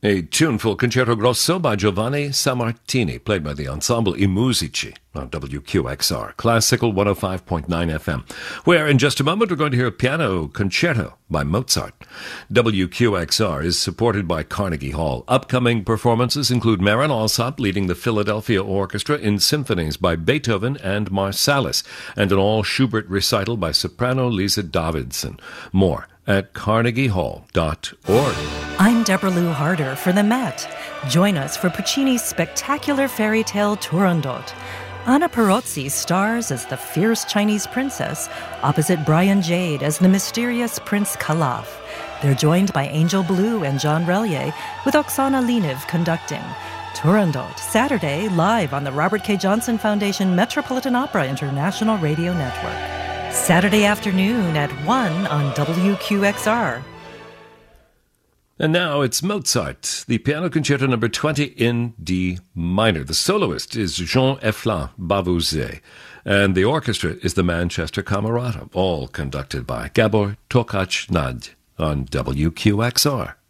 A tuneful concerto grosso by Giovanni Sammartini, played by the ensemble I Musici on WQXR, Classical 105.9 FM, where in just a moment we're going to hear a piano concerto by Mozart. WQXR is supported by Carnegie Hall. Upcoming performances include Marin Alsop leading the Philadelphia Orchestra in symphonies by Beethoven and Marsalis, and an all-Schubert recital by soprano Lisa Davidson. More at carnegiehall.org. I'm Deborah Lou Harder for the Met. Join us for Puccini's spectacular fairy tale Turandot. Anna Perozzi stars as the fierce Chinese princess, opposite Brian Jade as the mysterious Prince Calaf. They're joined by Angel Blue and John Relier, with Oksana Liniv conducting. Turandot, Saturday, live on the Robert K. Johnson Foundation Metropolitan Opera International Radio Network. Saturday afternoon at 1 on WQXR. And now it's Mozart, the Piano Concerto No. 20 in D minor. The soloist is Jean-Efflin Bavouzet, and the orchestra is the Manchester Camerata, all conducted by Gabor Tokach-Nagy on WQXR.